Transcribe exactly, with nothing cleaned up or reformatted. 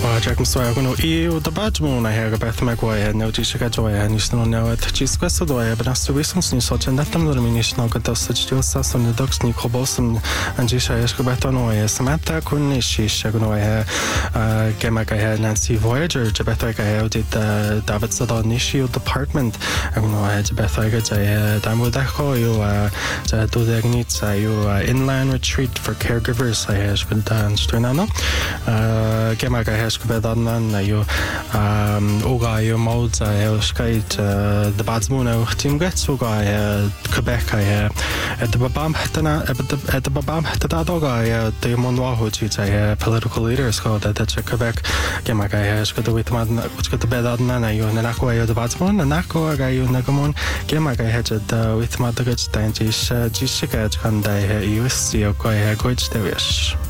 Jack Mswagono e o da Badmona here Beth Maguire no Jessica Joy and is no now at Cheese Questo but as reasons in such and that them the minister no got such still sas on the ducks ni Cobosum and Jisha Escobatono Samantha Kunishi Shagono Gemaka Nancy Voyager Jabetha did David Sadon Nishi department I know I had Jabetha Damodaco you do the needs you inland retreat for caregivers I has been done Strenano Gemaka has Bedanan you Oga you modes I have skate the Badsmuno team gets Oga Quebec I at the Babam at the Babam Tadadoga the Monwaho I political leaders called that Quebec Gemaka has got the Whitman which got the bed on Nana you and Nako the Badsmon and Nako you Nagamon Gemaka had with Madagat Stantish Jishika and I use the Okoya Goich Devish.